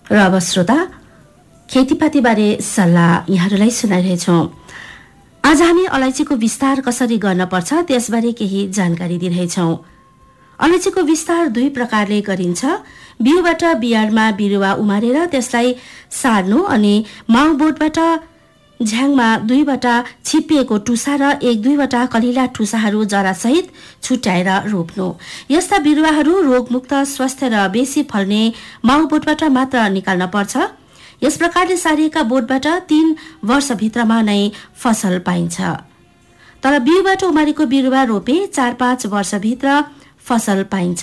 र अब श्रोता, खेतीपातीबारे सल्लाह यहाँहरूलाई सुनाइरहेछौँ। आज हामी अलैँचीको विस्तार कसरी गर्न पर्छ त्यसबारे केही जानकारी दिइरहेछौँ। अलैँचीको विस्तार दुई प्रकारले गरिन्छ। बिउबाट बियाडमा बिरुवा उमारेर त्यसलाई सार्नु अनि माउबोटबाट झ्याङमा 2वटा छिप्पिएको टुसा र 1-2वटा कलिला टुसाहरू जरासहित छुट्याएर रोप्नु। यस्ता बिरुवाहरू रोगमुक्त, स्वस्थ र बेसी फल्ने माउबोटबाट मात्र निकाल्न पर्छ। यस प्रकारले सारिएका बोटबाट 3 वर्षभित्रमा नै फसल पाइन्छ। तर बिउबाट उमारेको बिरुवा रोपे 4-5 वर्षभित्र फसल पाइन्छ।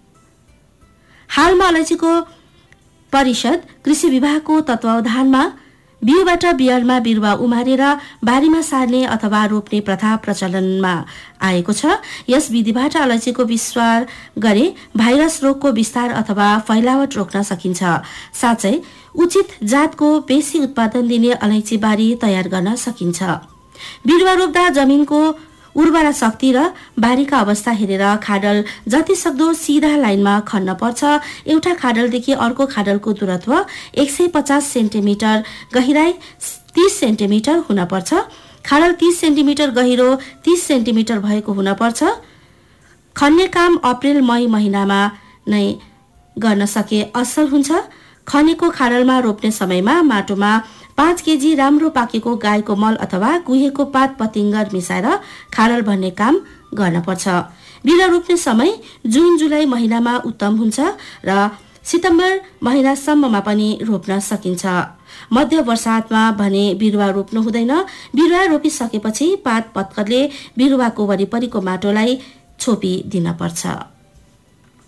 हालमा अलैँचीको परिषद कृषि विभागको तत्वावधानमा बिउबाट बियाडमा बिरुवा उमारेर बारीमा सार्ने अथवा रोप्ने प्रथा प्रचलनमा आएको छ। यस विधिबाट अलैँचीको विस्तार गरे भाइरस रोगको विस्तार अथवा फैलावट रोक्न सकिन्छ। साथै उचित जातको बेसी उत्पादन दिने अलैँची बारी तयार गर्न सकिन्छ। बिरुवा रोप्दा जमिनको उर्वरा शक्ति र बारीका अवस्था हेरेर खाडल जति सक्दो सिधा लाइनमा खन्न पर्छ। एउटा खाडलदेखि अर्को खाडलको दूरत्व 150 सेन्टिमिटर, गहिराई 30 सेन्टिमिटर हुन पर्छ। खाडल 30 सेन्टिमिटर गहिरो 30 सेन्टिमिटर भएको हुन पर्छ। खन्ने काम अप्रेल मई महिनामा नै गर्न सके असल हुन्छ। खनेको खाडलमा रोप्ने समयमा माटोमा 5 केजी राम्रो पाकेको गाईको मल अथवा कुहेको पात पतिङ्गर मिसाएर खाडल भर्ने काम गर्न पर्छ। बिरुवा रोप्ने समय जुन जुलाई महिनामा उत्तम हुन्छ र सितम्बर महिनासम्ममा पनि रोप्न सकिन्छ। मध्य वर्षातमा भने बिरुवा रोप्नु हुँदैन। बिरुवा रोपिसकेपछि पात पत्करले बिरुवाको वरिपरिको माटोलाई छोपिदिन पर्छ।